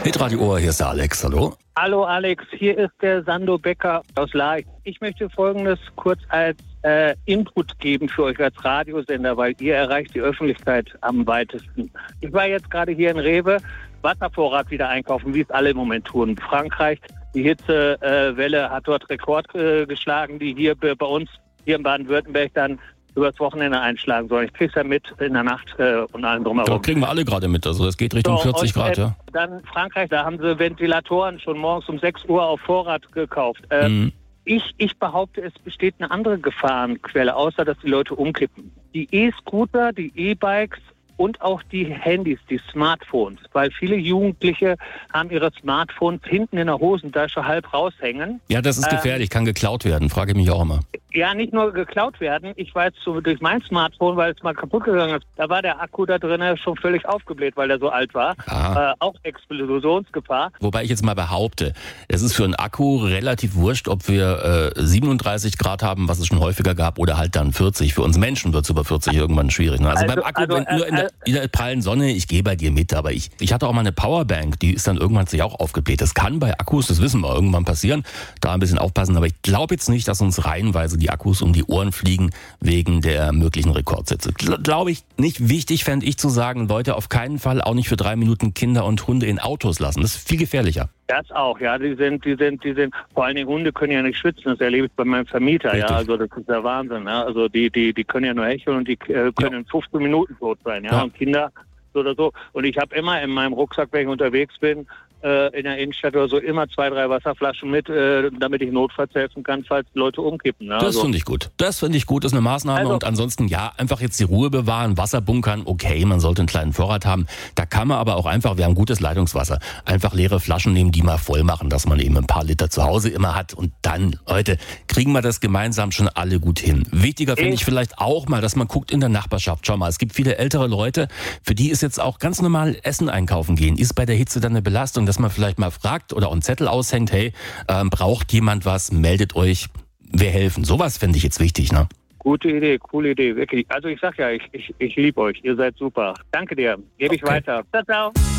Hitradio Ohr, hier ist der Alex, hallo. Hallo Alex, hier ist der Sando Becker aus Laich. Ich möchte Folgendes kurz als Input geben für euch als Radiosender, weil ihr erreicht die Öffentlichkeit am weitesten. Ich war jetzt gerade hier in Rewe, Wasservorrat wieder einkaufen, wie es alle im Moment tun. Frankreich, die Hitzewelle hat dort Rekord geschlagen, die hier bei uns, hier in Baden-Württemberg dann übers Wochenende einschlagen sollen. Ich krieg's ja mit in der Nacht und allem drumherum. Da kriegen wir alle gerade mit, also das geht Richtung 40 Grad, ja. Dann Frankreich, da haben sie Ventilatoren schon morgens um 6 Uhr auf Vorrat gekauft. Ich behaupte, es besteht eine andere Gefahrenquelle, außer dass die Leute umkippen. Die E-Scooter, die E-Bikes und auch die Handys, die Smartphones. Weil viele Jugendliche haben ihre Smartphones hinten in der Hosentasche halb raushängen. Ja, das ist gefährlich, kann geklaut werden, frage ich mich auch immer. Ja, nicht nur geklaut werden. Ich weiß durch mein Smartphone, weil es mal kaputt gegangen ist, da war der Akku da drin schon völlig aufgebläht, weil der so alt war. Auch Explosionsgefahr. Wobei ich jetzt mal behaupte, es ist für einen Akku relativ wurscht, ob wir 37 Grad haben, was es schon häufiger gab, oder halt dann 40. Für uns Menschen wird es über 40 irgendwann schwierig. Ne? Also beim Akku, wenn nur in der prallen Sonne, ich gehe bei dir mit, aber ich hatte auch mal eine Powerbank, die ist dann irgendwann sich auch aufgebläht. Das kann bei Akkus, das wissen wir, irgendwann passieren. Da ein bisschen aufpassen, aber ich glaube jetzt nicht, dass uns reihenweise die Akkus um die Ohren fliegen wegen der möglichen Rekordsätze. Glaube ich nicht. Wichtig fände ich zu sagen, Leute, auf keinen Fall auch nicht für 3 Minuten Kinder und Hunde in Autos lassen. Das ist viel gefährlicher. Das auch, ja. Die sind, vor allen Dingen Hunde können ja nicht schwitzen. Das erlebe ich bei meinem Vermieter, richtig. Ja. Also das ist der Wahnsinn, ja. Also die können ja nur hecheln und die können in 15 Minuten tot sein, ja. Und Kinder so oder so. Und ich habe immer in meinem Rucksack, wenn ich unterwegs bin, in der Innenstadt oder so, immer 2, 3 Wasserflaschen mit, damit ich notfalls helfen kann, falls Leute umkippen. Ne? Das finde ich gut. Das finde ich gut, das ist eine Maßnahme. Und ansonsten, ja, einfach jetzt die Ruhe bewahren, Wasser bunkern, okay, man sollte einen kleinen Vorrat haben. Da kann man aber auch einfach, wir haben gutes Leitungswasser, einfach leere Flaschen nehmen, die mal voll machen, dass man eben ein paar Liter zu Hause immer hat. Und dann, Leute, kriegen wir das gemeinsam schon alle gut hin. Wichtiger finde ich vielleicht auch mal, dass man guckt in der Nachbarschaft. Schau mal, es gibt viele ältere Leute, für die ist jetzt auch ganz normal Essen einkaufen gehen. Ist bei der Hitze dann eine Belastung, dass man vielleicht mal fragt oder einen Zettel aushängt, hey, braucht jemand was, meldet euch, wir helfen. Sowas fände ich jetzt wichtig, ne? Gute Idee, coole Idee, wirklich. Also ich sag ja, ich liebe euch, ihr seid super. Danke dir, gebe ich weiter. Ciao, ciao.